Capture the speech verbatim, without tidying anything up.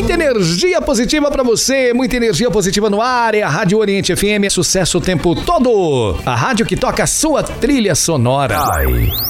Muita energia positiva pra você, muita energia positiva no ar. É a Rádio Oriente F M, sucesso o tempo todo. A rádio que toca a sua trilha sonora. Ai.